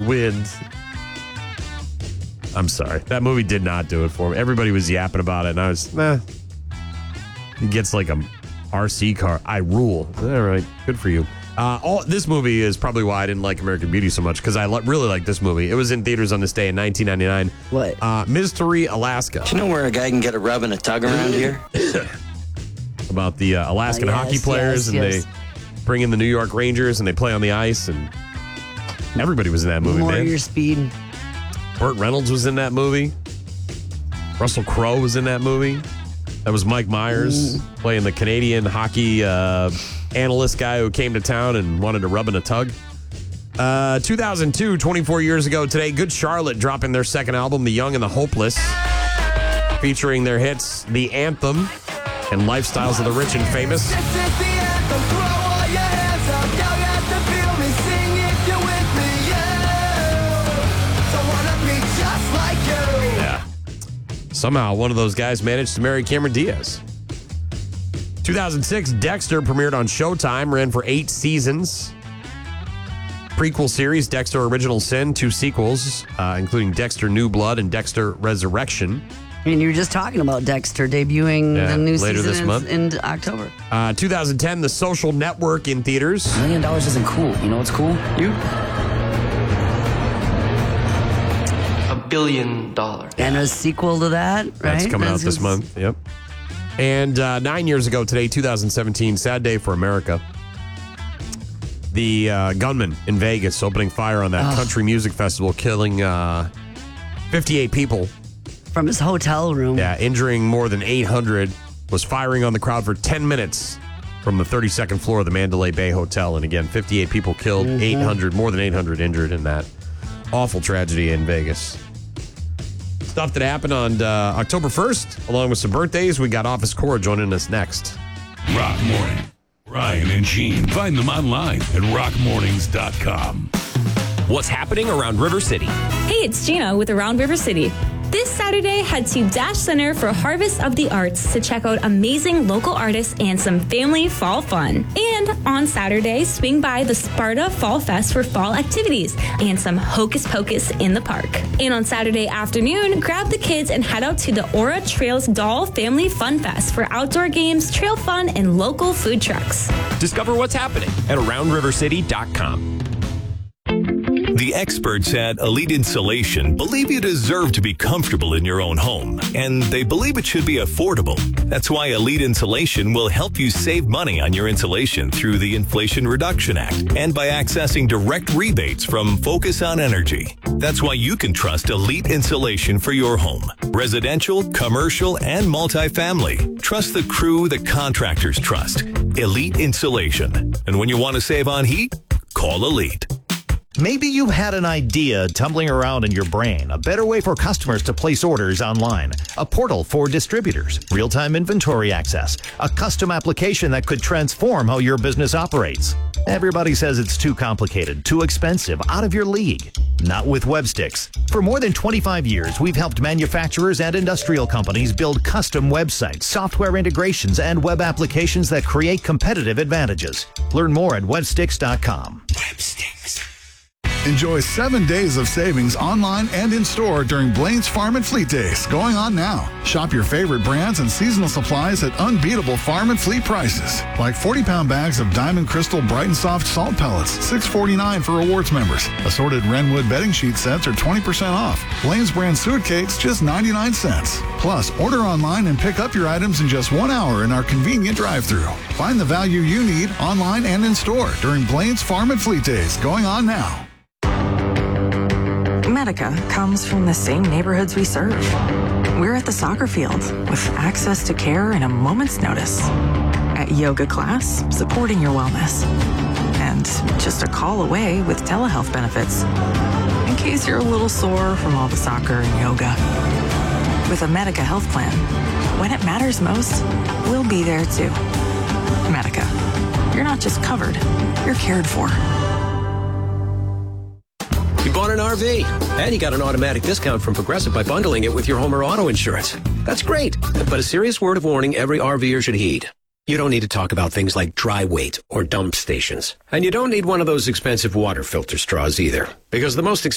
wind. I'm sorry. That movie did not do it for me. Everybody was yapping about it, and I was, He gets like a RC car. I rule. All right. Good for you. This movie is probably why I didn't like American Beauty so much, because I really like this movie. It was in theaters on this day in 1999. What? Mystery Alaska. Do you know where a guy can get a rub and a tug around here? About the Alaskan hockey players, they bring in the New York Rangers, and they play on the ice, and everybody was in that movie, More man. your speed. Burt Reynolds was in that movie. Russell Crowe was in that movie. That was Mike Myers playing the Canadian hockey analyst guy who came to town and wanted to rub and a tug. 2002, 24 years ago today, Good Charlotte dropping their second album, The Young and the Hopeless, featuring their hits, The Anthem and Lifestyles of the Rich and Famous. Yeah. Somehow one of those guys managed to marry Cameron Diaz. 2006, Dexter premiered on Showtime, ran for 8 seasons. Prequel series, Dexter Original Sin, 2 sequels, including Dexter New Blood and Dexter Resurrection. And you were just talking about Dexter debuting the new later season this month. in October. 2010, The Social Network in theaters. $1 million isn't cool. You know what's cool? You. $1 billion. And a sequel to that, right? That's coming out this month. Yep. And 9 years ago today, 2017, sad day for America. The gunman in Vegas opening fire on that country music festival, killing 58 people. From his hotel room. Yeah, injuring more than 800, was firing on the crowd for 10 minutes from the 32nd floor of the Mandalay Bay Hotel. And again, 58 people killed, 800, more than 800 injured in that awful tragedy in Vegas. Stuff that happened on October 1st, along with some birthdays. We got Office Core joining us next. Rock Morning. Ryan and Gene. Find them online at rockmornings.com. What's happening around River City? Hey, it's Gina with Around River City. This Saturday, head to Dash Center for Harvest of the Arts to check out amazing local artists and some family fall fun. And on Saturday, swing by the Sparta Fall Fest for fall activities and some hocus pocus in the park. And on Saturday afternoon, grab the kids and head out to the Aura Trails Doll Family Fun Fest for outdoor games, trail fun, and local food trucks. Discover what's happening at AroundRiverCity.com. The experts at Elite Insulation believe you deserve to be comfortable in your own home, and they believe it should be affordable. That's why Elite Insulation will help you save money on your insulation through the Inflation Reduction Act and by accessing direct rebates from Focus on Energy. That's why you can trust Elite Insulation for your home. Residential, commercial, and multifamily. Trust the crew that contractors trust. Elite Insulation. And when you want to save on heat, call Elite. Maybe you had an idea tumbling around in your brain, a better way for customers to place orders online, a portal for distributors, real-time inventory access, a custom application that could transform how your business operates. Everybody says it's too complicated, too expensive, out of your league. Not with Websticks. For more than 25 years, we've helped manufacturers and industrial companies build custom websites, software integrations, and web applications that create competitive advantages. Learn more at websticks.com. Websticks. Enjoy 7 days of savings online and in-store during Blaine's Farm and Fleet Days, going on now. Shop your favorite brands and seasonal supplies at unbeatable farm and fleet prices. Like 40-pound bags of Diamond Crystal Bright and Soft salt pellets, $6.49 for rewards members. Assorted Wrenwood bedding sheet sets are 20% off. Blaine's brand suet cakes, just 99 cents. Plus, order online and pick up your items in just 1 hour in our convenient drive-thru. Find the value you need online and in-store during Blaine's Farm and Fleet Days, going on now. Medica comes from the same neighborhoods we serve. We're at the soccer field with access to care in a moment's notice. At yoga class, supporting your wellness. And just a call away with telehealth benefits. In case you're a little sore from all the soccer and yoga. With a Medica health plan, when it matters most, we'll be there too. Medica. You're not just covered, you're cared for. You bought an RV, and you got an automatic discount from Progressive by bundling it with your home or auto insurance. That's great, but a serious word of warning every RVer should heed. You don't need to talk about things like dry weight or dump stations. And you don't need one of those expensive water filter straws either, because the most